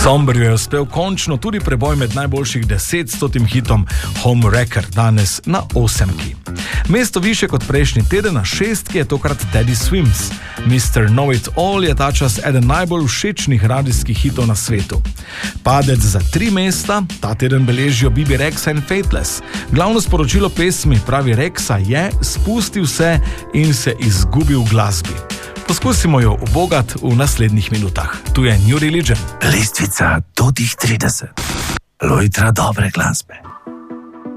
Sombrju je uspel končno tudi preboj med najboljših 10 hitom Home Wrecker, danes na 8. Mesto više kot prejšnji teden, na 6. je tokrat Teddy Swims. Mr. Know It All je ta čas eden najbolj všečnih radijskih hitov na svetu. Padec za 3 mesta ta teden beležijo Bibi Rexha in Faithless. Glavno sporočilo pesmi, pravi Rexa, je: spustil se in se izgubil v glasbi. Poskusimo jo ubogat v naslednjih minutah. Tu je New Religion. Lestvica do tih 30. Lojtra dobre glasbe.